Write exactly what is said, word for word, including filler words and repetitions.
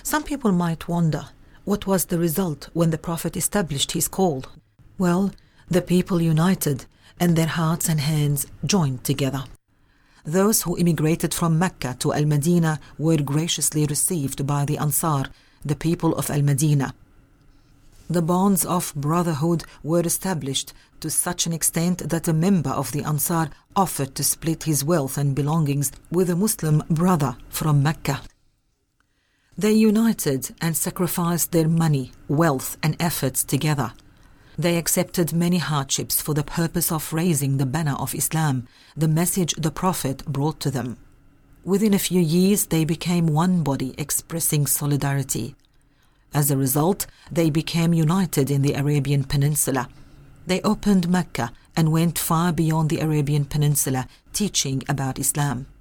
Some people might wonder, what was the result when the Prophet established his call? Well, the people united and their hearts and hands joined together. Those who immigrated from Mecca to Al-Madinah were graciously received by the Ansar, the people of Al-Madinah. The bonds of brotherhood were established to such an extent that a member of the Ansar offered to split his wealth and belongings with a Muslim brother from Mecca. They united and sacrificed their money, wealth, and efforts together. They accepted many hardships for the purpose of raising the banner of Islam, the message the Prophet brought to them. Within a few years, they became one body expressing solidarity. As a result, they became united in the Arabian Peninsula. They opened Mecca and went far beyond the Arabian Peninsula, teaching about Islam.